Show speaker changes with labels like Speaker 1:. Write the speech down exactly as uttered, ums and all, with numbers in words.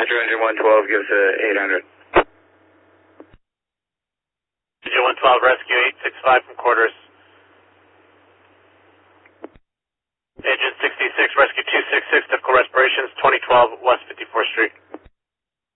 Speaker 1: Metro engine one twelve gives uh, eight hundred.
Speaker 2: Engine one twelve, rescue eight six five from quarters. Engine sixty-six, rescue.